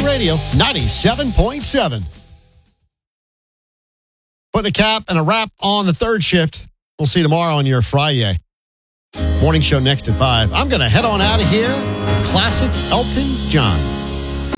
Radio 97.7. Putting a cap and a wrap on the third shift. We'll see you tomorrow on your Friday. Morning show next at 5. I'm going to head on out of here with classic Elton John.